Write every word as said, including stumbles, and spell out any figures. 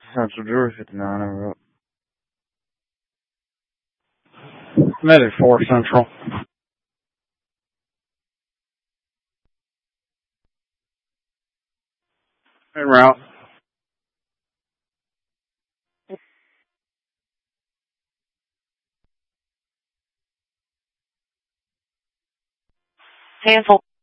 Central Drury fifty-nine over up. Medic four Central. Hey, route. Cancel.